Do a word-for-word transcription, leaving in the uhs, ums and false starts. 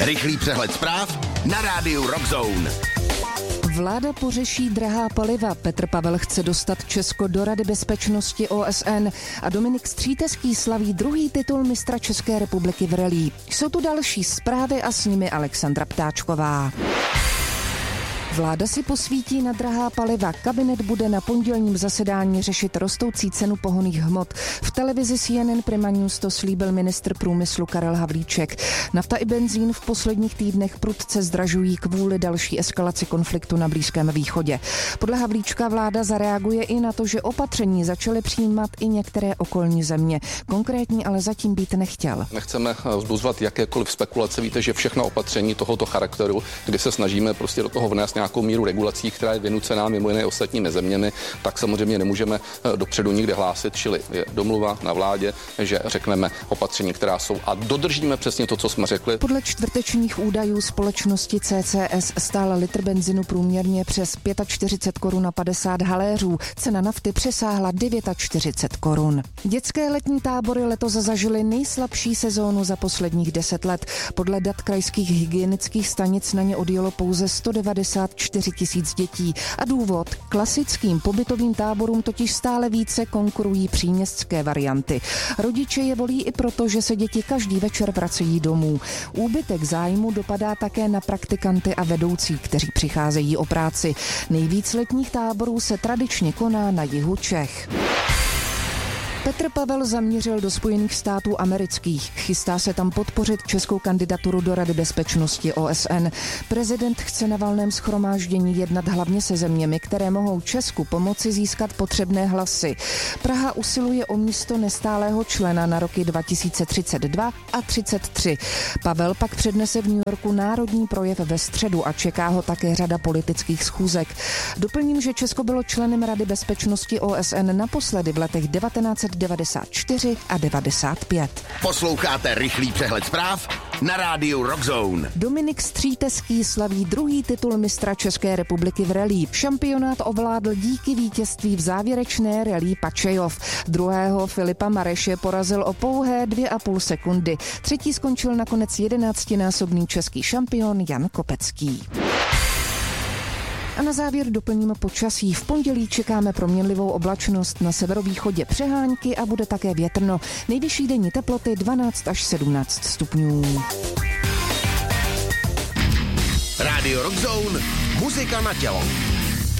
Rychlý přehled zpráv na rádiu Rock Zone. Vláda pořeší drahá paliva. Petr Pavel chce dostat Česko do Rady bezpečnosti O S N a Dominik Střítecký slaví druhý titul mistra České republiky v rallye. Jsou tu další zprávy a s nimi Alexandra Ptáčková. Vláda si posvítí na drahá paliva. Kabinet bude na pondělním zasedání řešit rostoucí cenu pohonných hmot. V televizi C N N Prima News to slíbil ministr průmyslu Karel Havlíček. Nafta i benzín v posledních týdnech prudce zdražují kvůli další eskalaci konfliktu na Blízkém východě. Podle Havlíčka vláda zareaguje i na to, že opatření začaly přijímat i některé okolní země. Konkrétní ale zatím být nechtěl. Nechceme vzbuzovat jakékoliv spekulace. Víte, že všechna opatření tohoto charakteru, kdy se snažíme prostě do toho vnést nějakou míru regulací, která je vynucená mimo jiné ostatními zeměmi, tak samozřejmě nemůžeme dopředu nikde hlásit, čili je domluva na vládě, že řekneme opatření, která jsou a dodržíme přesně to, co jsme řekli. Podle čtvrtečních údajů společnosti C C S stál litr benzinu průměrně přes čtyřicet pět korun a padesát haléřů. Cena nafty přesáhla čtyřicet devět korun. Dětské letní tábory letos zažily nejslabší sezónu za posledních deset let. Podle dat krajských hygienických stanic na ně odjelo pouze sto devadesát čtyři tisíc dětí a důvod: klasickým pobytovým táborům totiž stále více konkurují příměstské varianty. Rodiče je volí i proto, že se děti každý večer vracejí domů. Úbytek zájmu dopadá také na praktikanty a vedoucí, kteří přicházejí o práci. Nejvíc letních táborů se tradičně koná na jihu Čech. Petr Pavel zamířil do Spojených států amerických. Chystá se tam podpořit českou kandidaturu do Rady bezpečnosti O S N. Prezident chce na valném shromáždění jednat hlavně se zeměmi, které mohou Česku pomoci získat potřebné hlasy. Praha usiluje o místo nestálého člena na roky dva tisíce třicet dva a třicet tři. Pavel pak přednese v New Yorku národní projev ve středu a čeká ho také řada politických schůzek. Doplním, že Česko bylo členem Rady bezpečnosti O S N naposledy v letech devatenáct devadesát čtyři a devadesát pět. Posloucháte rychlý přehled zpráv na rádiu Rock Zone. Dominik Střítecký slaví druhý titul mistra České republiky v rallye. Šampionát ovládl díky vítězství v závěrečné rallye Pačejov. Druhého Filipa Mareše porazil o pouhé dvě a půl sekundy. Třetí skončil nakonec jedenáctinásobný český šampion Jan Kopecký. A na závěr doplníme počasí. V pondělí čekáme proměnlivou oblačnost, na severovýchodě přehánky a bude také větrno. Nejvyšší denní teploty dvanáct až sedmnáct stupňů. Radio Rock Zone, muzika na tělo.